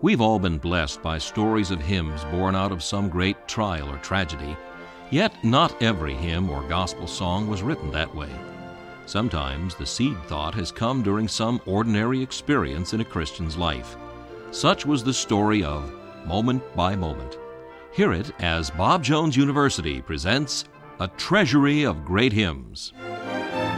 We've all been blessed by stories of hymns born out of some great trial or tragedy, yet not every hymn or gospel song was written that way. Sometimes the seed thought has come during some ordinary experience in a Christian's life. Such was the story of Moment by Moment. Hear it as Bob Jones University presents A Treasury of Great Hymns.